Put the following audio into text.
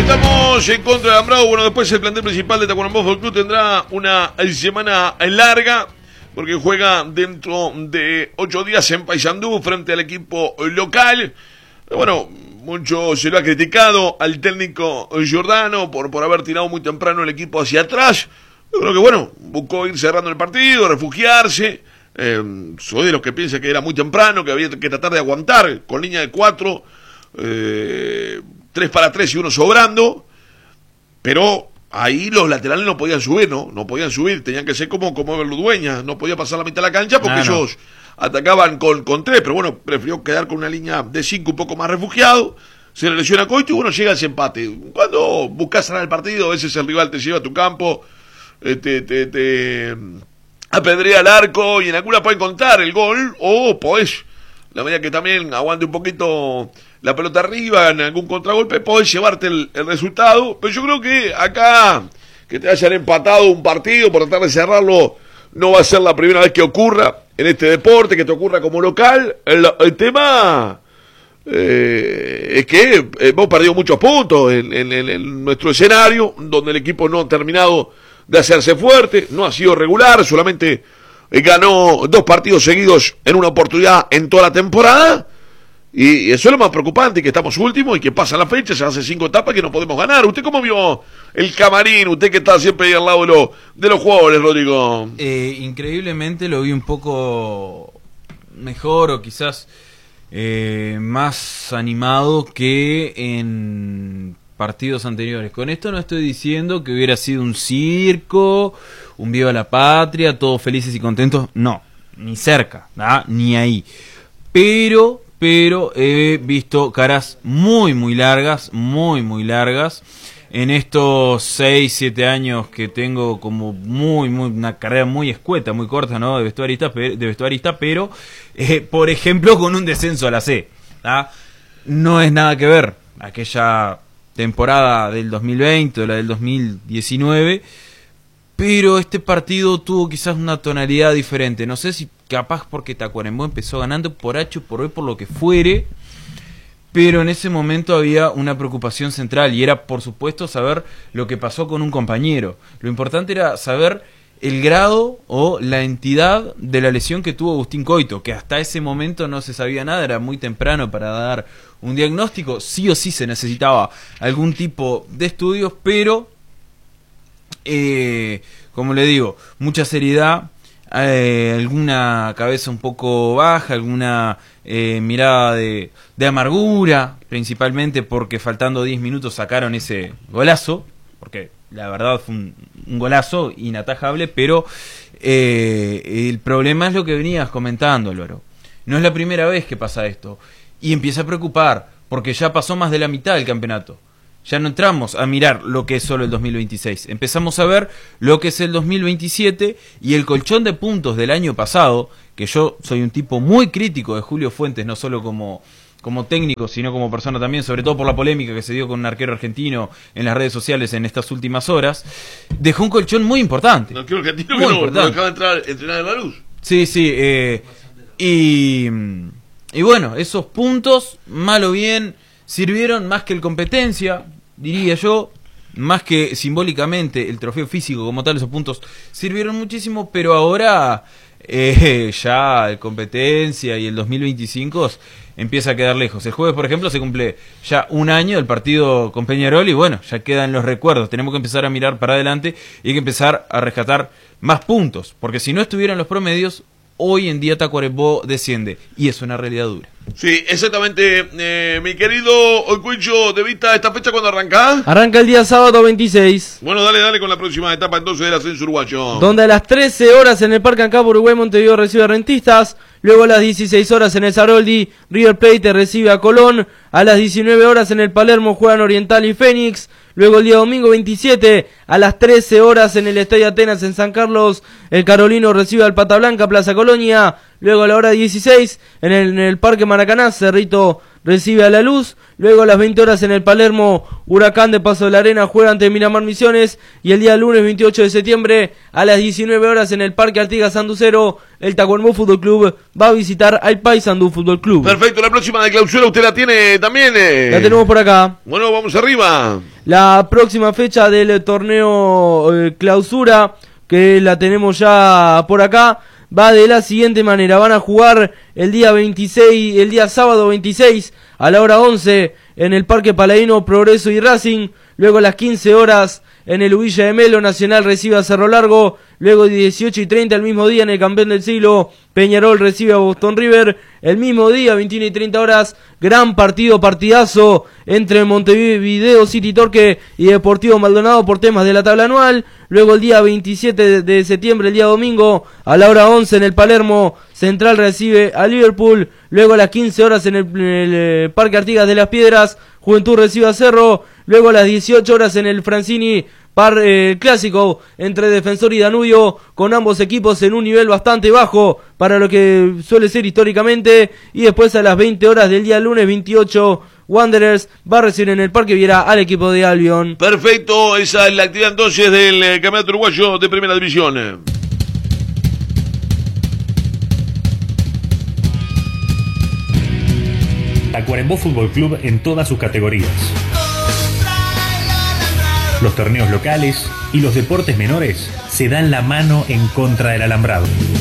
Estamos en contra de Alambrado. Bueno, después el plantel principal de Tacuarembó Fútbol Club tendrá una semana larga, porque juega dentro de 8 días en Paysandú frente al equipo local. Bueno, mucho se lo ha criticado al técnico Giordano por haber tirado muy temprano el equipo hacia atrás. Yo creo que bueno, buscó ir cerrando el partido, refugiarse. Soy de los que piensa que era muy temprano, que había que tratar de aguantar con línea de 4, 3 para 3 y uno sobrando, pero ahí los laterales no podían subir, no podían subir, tenían que ser como Everludueña, no podía pasar la mitad de la cancha porque ellos atacaban con 3, pero bueno, prefirió quedar con una línea de 5 un poco más refugiado. Se le lesiona Coito y bueno, llega ese empate. Cuando buscas ganar el partido, a veces el rival te lleva a tu campo, te apedrea el arco y en alguna puede encontrar el gol, o podés, la medida que también aguante un poquito la pelota arriba en algún contragolpe, podés llevarte el resultado. Pero yo creo que acá, que te hayan empatado un partido por tratar de cerrarlo, no va a ser la primera vez que ocurra en este deporte, que te ocurra como local. El tema es que hemos perdido muchos puntos en nuestro escenario, donde el equipo no ha terminado de hacerse fuerte, no ha sido regular, solamente ganó 2 partidos seguidos en una oportunidad en toda la temporada, y eso es lo más preocupante, que estamos últimos y que pasan las fechas, se hace 5 etapas que no podemos ganar. ¿Usted cómo vio el camarín? Usted que está siempre ahí al lado de los jugadores, Rodrigo. Increíblemente lo vi un poco mejor, o quizás más animado que en partidos anteriores. Con esto no estoy diciendo que hubiera sido un circo, un viva la patria, todos felices y contentos, no, ni cerca, ni ahí. Pero he visto caras muy largas en estos 6, 7 años que tengo, como una carrera muy escueta, muy corta, ¿no? De vestuarista, pero por ejemplo con un descenso a la C, no es nada que ver aquella temporada del 2020 o la del 2019, pero este partido tuvo quizás una tonalidad diferente. No sé si capaz porque Tacuarembó empezó ganando por H o por B, por lo que fuere, pero en ese momento había una preocupación central y era, por supuesto, saber lo que pasó con un compañero. Lo importante era saber el grado o la entidad de la lesión que tuvo Agustín Coito, que hasta ese momento no se sabía nada, era muy temprano para dar un diagnóstico. Sí o sí se necesitaba algún tipo de estudios, pero como le digo, mucha seriedad, alguna cabeza un poco baja, alguna mirada de amargura, principalmente porque faltando 10 minutos sacaron ese golazo, porque la verdad fue un golazo inatajable, pero el problema es lo que venías comentando, Álvaro. No es la primera vez que pasa esto, y empieza a preocupar, porque ya pasó más de la mitad del campeonato. Ya no entramos a mirar lo que es solo el 2026. Empezamos a ver lo que es el 2027 y el colchón de puntos del año pasado, que yo soy un tipo muy crítico de Julio Fuentes, no solo como técnico, sino como persona también, sobre todo por la polémica que se dio con un arquero argentino en las redes sociales en estas últimas horas, dejó un colchón muy importante. No, arquero argentino que no dejaba entrenar en la luz. Sí, y bueno, esos puntos, mal o bien, sirvieron más que el competencia, diría yo, más que simbólicamente el trofeo físico como tal. Esos puntos sirvieron muchísimo, pero ahora ya el competencia y el 2025 empieza a quedar lejos. El jueves, por ejemplo, se cumple ya un año del partido con Peñarol y bueno, ya quedan los recuerdos. Tenemos que empezar a mirar para adelante y hay que empezar a rescatar más puntos, porque si no estuvieran los promedios, hoy en día Tacuarembó desciende, y es una realidad dura. Sí, exactamente. Mi querido Cuicho, ¿de vista esta fecha cuando arranca? Arranca el día sábado 26. Bueno, dale con la próxima etapa entonces del ascenso uruguayo. Donde a las 13 horas en el Parque Ancap Uruguay Montevideo recibe a Rentistas. Luego a las 16 horas en el Saroldi, River Plate recibe a Colón. A las 19 horas en el Palermo juegan Oriental y Fénix. Luego el día domingo 27, a las 13 horas en el Estadio Atenas en San Carlos, el Carolino recibe al Pata Blanca, Plaza Colonia. Luego a la hora 16, en el Parque Maracaná, Cerrito recibe a La Luz. Luego a las 20 horas en el Palermo, Huracán de Paso de la Arena juega ante Miramar Misiones. Y el día lunes 28 de septiembre a las 19 horas en el Parque Artigas Sanducero, el Tacuarembó Fútbol Club va a visitar al Paysandú Fútbol Club. Perfecto, la próxima de clausura usted la tiene también. La tenemos por acá. Bueno, vamos arriba. La próxima fecha del torneo clausura, que la tenemos ya por acá, va de la siguiente manera. Van a jugar el día sábado 26 a la hora 11 en el Parque Paladino, Progreso y Racing. Luego a las 15 horas en el Ubilla de Melo, Nacional recibe a Cerro Largo. Luego 18:30 el mismo día en el campeón del siglo, Peñarol recibe a Boston River. El mismo día, 21:30 horas, gran partidazo entre Montevideo City Torque y Deportivo Maldonado por temas de la tabla anual. Luego el día 27 de septiembre, el día domingo, a la hora 11 en el Palermo, Central recibe a Liverpool. Luego a las 15 horas en el Parque Artigas de las Piedras, Juventud recibe a Cerro. Luego a las 18 horas en el Francini, clásico entre Defensor y Danubio, con ambos equipos en un nivel bastante bajo para lo que suele ser históricamente. Y después a las 20 horas del día lunes 28, Wanderers va a recibir en el Parque Viera al equipo de Albion. Perfecto, esa es la actividad entonces del Campeonato Uruguayo de Primera División. Tacuarembó Fútbol Club en todas sus categorías. Los torneos locales y los deportes menores se dan la mano en contra del alambrado.